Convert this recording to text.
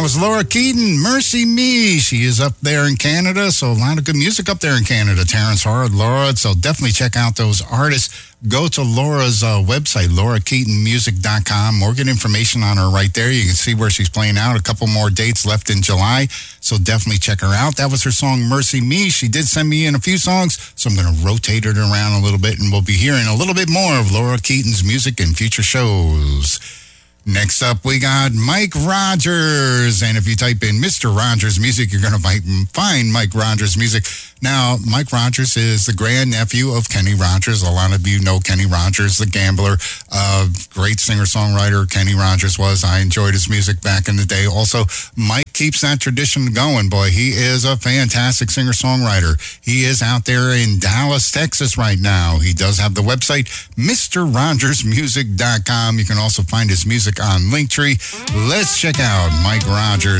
That was Laura Keaton, Mercy Me. She is up there in Canada, so a lot of good music up there in Canada. Terrence Howard, Laura, so definitely check out those artists. Go to Laura's website, laurakeatonmusic.com. More good information on her right there. You can see where she's playing out. A couple more dates left in July, so definitely check her out. That was her song, Mercy Me. She did send me in a few songs, so I'm going to rotate it around a little bit, and we'll be hearing a little bit more of Laura Keaton's music in future shows. Next up, we got Mike Rogers. And if you type in Mr. Rogers Music, you're going to find Mike Rogers Music. Now, Mike Rogers is the grandnephew of Kenny Rogers. A lot of you know Kenny Rogers, the gambler. Great singer-songwriter Kenny Rogers was. I enjoyed his music back in the day. Also, Mike keeps that tradition going, boy. He is a fantastic singer-songwriter. He is out there in Dallas, Texas right now. He does have the website, MrRogersMusic.com. You can also find his music on Linktree. Let's check out Mike Rogers.